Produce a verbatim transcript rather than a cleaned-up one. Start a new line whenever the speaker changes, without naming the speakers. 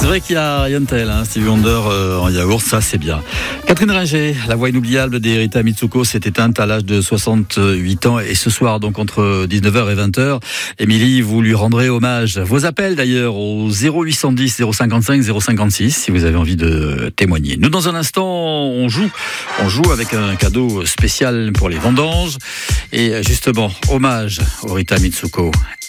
C'est vrai qu'il y a rien de tel, hein, Stevie Wonder euh, en yaourt, ça c'est bien. Catherine Ringer, la voix inoubliable d'Erita Mitsuko, s'est éteinte à l'âge de soixante-huit ans et ce soir, donc entre dix-neuf heures et vingt heures, Émilie, vous lui rendrez hommage. Vos appels d'ailleurs au zéro huit cent dix zéro cinquante-cinq zéro cinquante-six si vous avez envie de témoigner. Nous dans un instant, on joue, on joue avec un cadeau spécial pour les vendanges et justement, hommage à Erita Mitsuko.